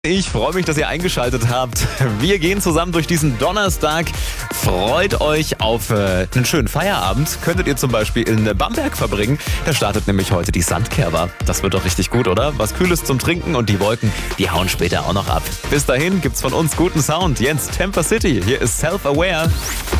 Ich freue mich, dass ihr eingeschaltet habt. Wir gehen zusammen durch diesen Donnerstag. Freut euch auf einen schönen Feierabend. Könntet ihr zum Beispiel in Bamberg verbringen. Da startet nämlich heute die Sandkerber. Das wird doch richtig gut, oder? Was Kühles zum Trinken und die Wolken, die hauen später auch noch ab. Bis dahin gibt's von uns guten Sound. Jens, Tampa City. Hier ist Self-Aware.